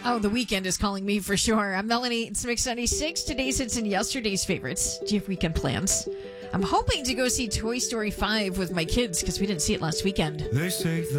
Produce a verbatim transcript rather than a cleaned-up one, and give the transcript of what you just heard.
Oh, the weekend is calling me for sure. I'm Melanie. It's Mix ninety-six. Today's hits and yesterday's favorites. Do you have weekend plans? I'm hoping to go see Toy Story five with my kids because we didn't see it last weekend. They say